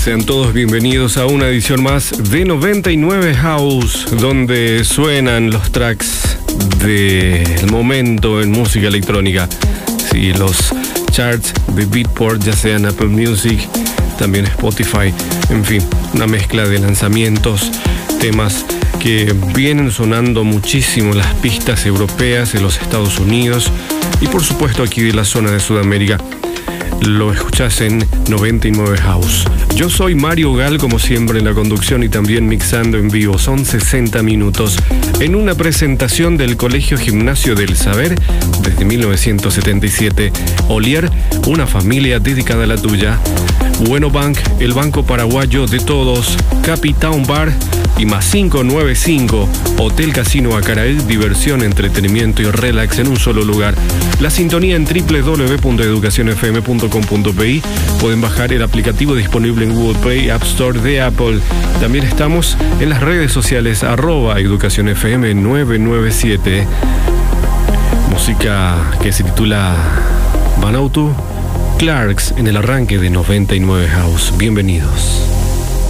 Sean todos bienvenidos a una edición más de 99 House, donde suenan los tracks del momento en música electrónica. Sí, los charts de Beatport, ya sean Apple Music, también Spotify, en fin, una mezcla de lanzamientos, temas que vienen sonando muchísimo en las pistas europeas, en los Estados Unidos y por supuesto aquí de la zona de Sudamérica. Lo escuchás en 99 House. Yo soy Mario Gal, como siempre en la conducción y también mixando en vivo. Son 60 minutos en una presentación del Colegio Gimnasio del Saber desde 1977. Olier, una familia dedicada a la tuya. Bueno Bank, el banco paraguayo de todos. Capitown Bar y más 595. Hotel Casino Acaraí, diversión, entretenimiento y relax en un solo lugar. La sintonía en www.educacionfm.com.pi. Pueden bajar el aplicativo disponible en Google Play, App Store de Apple. También estamos en las redes sociales @educacionfm997. Música que se titula Vanuatu Clarks en el arranque de 99 House. Bienvenidos.